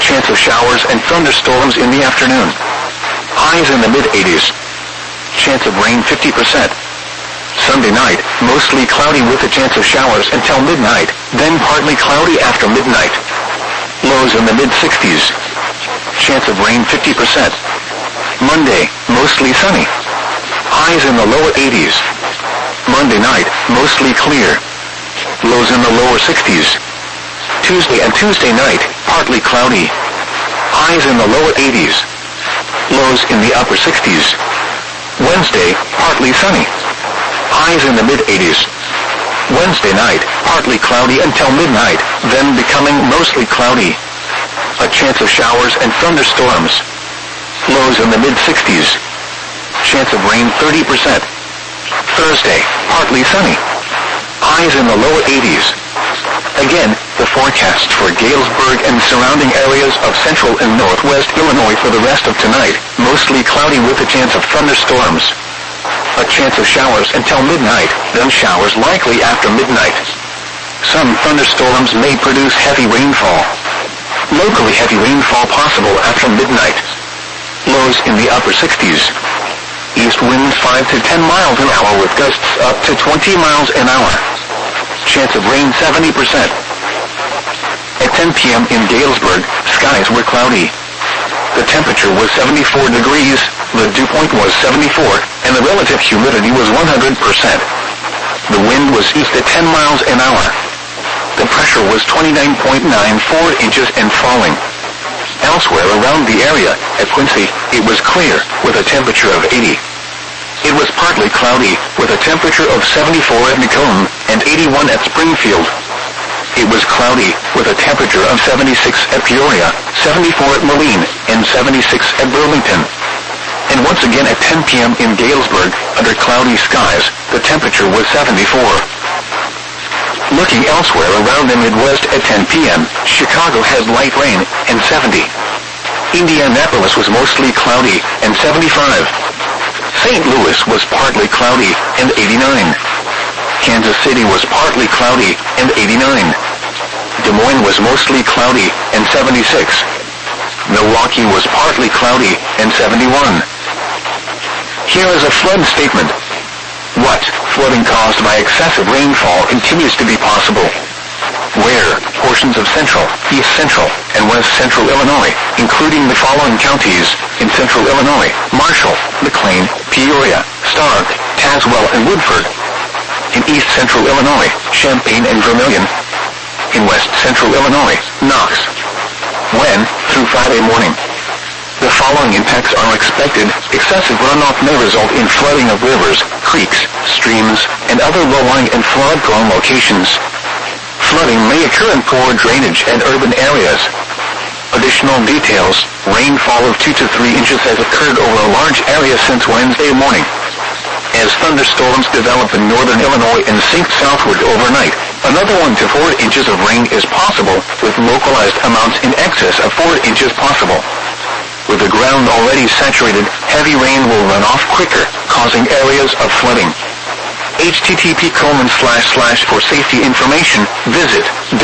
chance of showers and thunderstorms in the afternoon. Highs in the mid-80s. Chance of rain 50%. Sunday night, mostly cloudy with a chance of showers until midnight, then partly cloudy after midnight. Lows in the mid-60s. Chance of rain 50%. Monday, mostly sunny. Highs in the lower 80s. Monday night, mostly clear. Lows in the lower 60s. Tuesday and Tuesday night, partly cloudy. Highs in the lower 80s. Lows in the upper 60s. Wednesday, partly sunny. Highs in the mid-80s. Wednesday night, partly cloudy until midnight, then becoming mostly cloudy. A chance of showers and thunderstorms. Lows in the mid-60s. Chance of rain 30%. Thursday, partly sunny. Highs in the lower 80s. Again, the forecast for Galesburg and surrounding areas of central and northwest Illinois for the rest of tonight, mostly cloudy with a chance of thunderstorms. A chance of showers until midnight, then showers likely after midnight. Some thunderstorms may produce heavy rainfall. Locally heavy rainfall possible after midnight. Lows in the upper 60s. East winds 5 to 10 miles an hour with gusts up to 20 miles an hour. Chance of rain 70%. At 10 p.m. in Galesburg, skies were cloudy. The temperature was 74 degrees, the dew point was 74, and the relative humidity was 100%. The wind was east at 10 miles an hour. The pressure was 29.94 inches and falling. Elsewhere around the area, at Quincy, it was clear, with a temperature of 80. It was partly cloudy, with a temperature of 74 at Macomb and 81 at Springfield. It was cloudy, with a temperature of 76 at Peoria, 74 at Moline, and 76 at Burlington. And once again at 10 p.m. in Galesburg, under cloudy skies, the temperature was 74. Looking elsewhere around the Midwest at 10 p.m., Chicago had light rain and 70. Indianapolis was mostly cloudy and 75. St. Louis was partly cloudy and 89. Kansas City was partly cloudy and 89. Des Moines was mostly cloudy and 76. Milwaukee was partly cloudy and 71. Here is a flood statement. What? Flooding caused by excessive rainfall continues to be possible. Where? Portions of central, east central, and west central Illinois, including the following counties: in central Illinois, Marshall, McLean, Peoria, Stark, Tazewell, and Woodford. In east central Illinois, Champaign and Vermilion. In west central Illinois, Knox. When? Through Friday morning. The following impacts are expected. Excessive runoff may result in flooding of rivers, creeks, streams, and other low-lying and flood-prone locations. Flooding may occur in poor drainage and urban areas. Additional details: rainfall of 2 to 3 inches has occurred over a large area since Wednesday morning. As thunderstorms develop in northern Illinois and sink southward overnight, another 1 to 4 inches of rain is possible, with localized amounts in excess of 4 inches possible. With the ground already saturated, heavy rain will run off quicker, causing areas of flooding. http:// for safety information, visit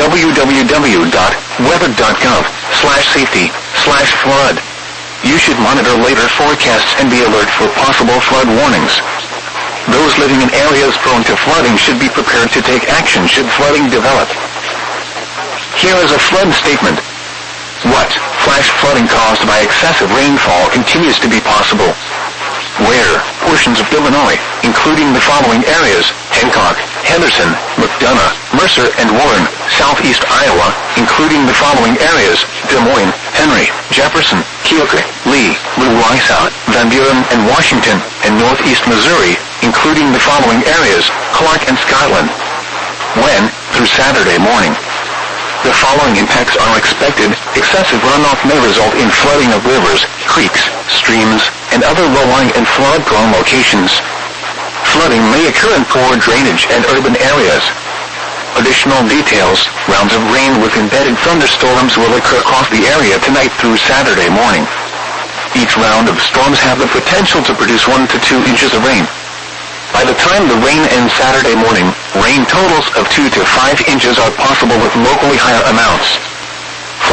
www.weather.gov/safety/flood. You should monitor later forecasts and be alert for possible flood warnings. Those living in areas prone to flooding should be prepared to take action should flooding develop. Here is a flood statement. What? Flash flooding caused by excessive rainfall continues to be possible. Where? Portions of Illinois, including the following areas: Hancock, Henderson, McDonough, Mercer, and Warren. Southeast Iowa, including the following areas: Des Moines, Henry, Jefferson, Keokuk, Lee, Louisa, Van Buren, and Washington. And northeast Missouri, including the following areas: Clark and Scotland. When? Through Saturday morning. The following impacts are expected. Excessive runoff may result in flooding of rivers, creeks, streams, and other low-lying and flood-prone locations. Flooding may occur in poor drainage and urban areas. Additional details: rounds of rain with embedded thunderstorms will occur across the area tonight through Saturday morning. Each round of storms have the potential to produce 1 to 2 inches of rain. By the time the rain ends Saturday morning, rain totals of 2 to 5 inches are possible with locally higher amounts.